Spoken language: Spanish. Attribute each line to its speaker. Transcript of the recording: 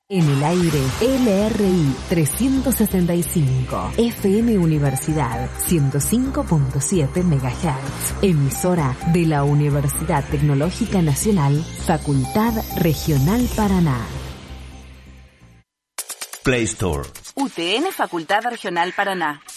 Speaker 1: En el aire, LRI 365, FM Universidad 105.7 MHz, emisora de la Universidad Tecnológica Nacional, Facultad Regional Paraná.
Speaker 2: Play Store.
Speaker 3: UTN Facultad Regional Paraná.